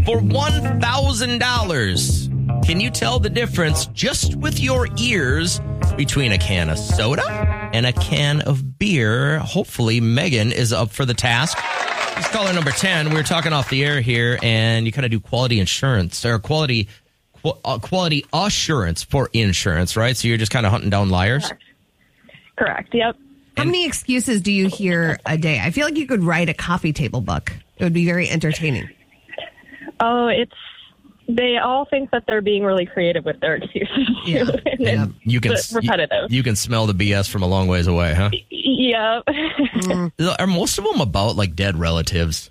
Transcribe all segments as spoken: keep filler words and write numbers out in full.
For one thousand dollars, can you tell the difference just with your ears between a can of soda and a can of beer? Hopefully, Megan is up for the task. This is caller number ten. We were talking off the air here, and you kind of do quality insurance or quality qu- uh, quality assurance for insurance, right? So you're just kind of hunting down liars? Correct. Correct. Yep. How many excuses do you hear a day? I feel like you could write a coffee table book. It would be very entertaining. Oh, it's they all think that they're being really creative with their excuses. Yeah. and Yeah. it's You can repetitive. You, you can smell the B S from a long ways away, huh? Yep. Are most of them about like dead relatives?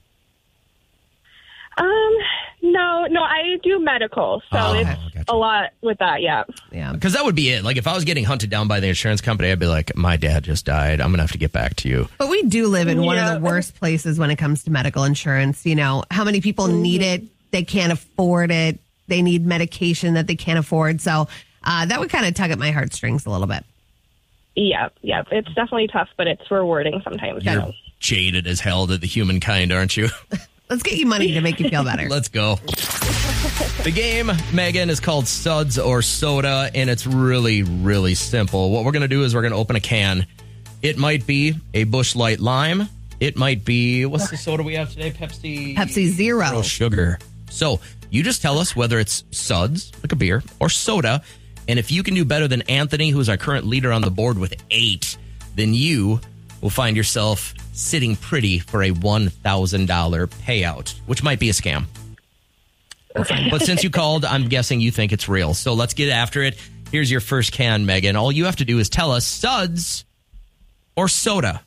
um, no, no, I do medical, so Oh, it's gotcha. a lot with that. Yeah. Yeah. Because that would be it. Like if I was getting hunted down by the insurance company, I'd be like, my dad just died. I'm going to have to get back to you. But we do live in one Yeah. of the worst places when it comes to medical insurance. You know, how many people need it? They can't afford it. They need medication that they can't afford. So uh, that would kind of tug at my heartstrings a little bit. Yep. Yep. It's definitely tough, but it's rewarding sometimes. You're So. jaded as hell to the humankind, aren't you? Let's get you money to make you feel better. Let's go. The game, Megan, is called Suds or Soda, and it's really, really simple. What we're going to do is we're going to open a can. It might be a Busch Light Lime. It might be, what's the soda we have today? Pepsi. Pepsi Zero. Zero sugar. So you just tell us whether it's Suds, like a beer, or soda. And if you can do better than Anthony, who's our current leader on the board with eight, then you will find yourself sitting pretty for a one thousand dollars payout, which might be a scam. But since you called, I'm guessing you think it's real. So let's get after it. Here's your first can, Megan. All you have to do is tell us Suds or soda.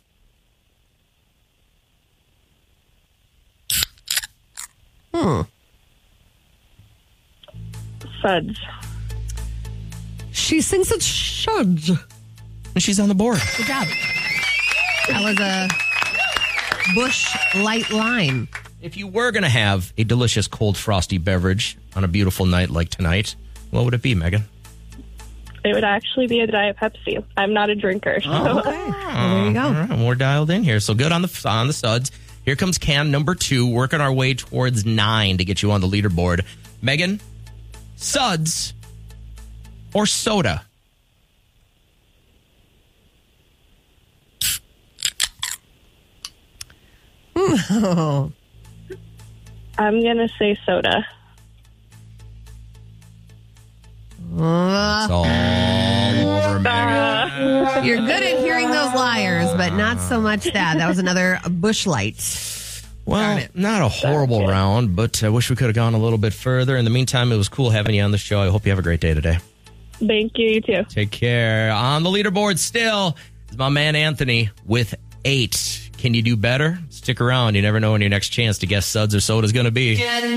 Hmm. Suds. She thinks it's Suds. And she's on the board. Good job. That was a Busch Light Lime. If you were going to have a delicious cold frosty beverage on a beautiful night like tonight, what would it be, Megan? It would actually be a Diet Pepsi. I'm not a drinker. So. Oh, okay. Well, there you go. All right, we're dialed in here. So good on the on the Suds. Here comes can number two, working our way towards nine to get you on the leaderboard. Megan, Suds or soda? Oh. I'm going to say soda. Uh, It's all over, Megan. you're good at hearing those liars, but not so much that. That was another Busch Light. Well, not a horrible round, but I wish we could have gone a little bit further. In the meantime, it was cool having you on the show. I hope you have a great day today. Thank you. You too. Take care. On the leaderboard still is my man Anthony with eight. Can you do better? Stick around. You never know when your next chance to guess Suds or Soda is going to be.